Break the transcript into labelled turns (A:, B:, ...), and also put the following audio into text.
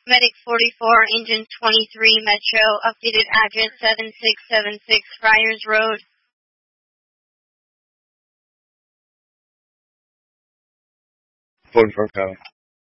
A: Medic 44, Engine 23, Metro, updated address 7676 Friars Road.
B: 44 Code.